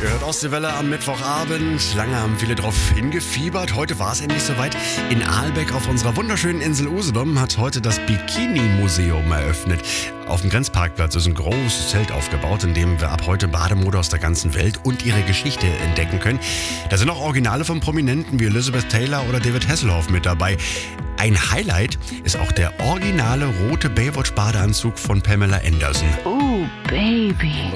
Ihr hört Ostseewelle am Mittwochabend. Lange haben viele drauf hingefiebert. Heute war es endlich soweit. In Aalbeck auf unserer wunderschönen Insel Usedom hat heute das Bikini-Museum eröffnet. Auf dem Grenzparkplatz ist ein großes Zelt aufgebaut, in dem wir ab heute Bademode aus der ganzen Welt und ihre Geschichte entdecken können. Da sind auch Originale von Prominenten wie Elizabeth Taylor oder David Hasselhoff mit dabei. Ein Highlight ist auch der originale rote Baywatch-Badeanzug von Pamela Anderson. Oh, Baby.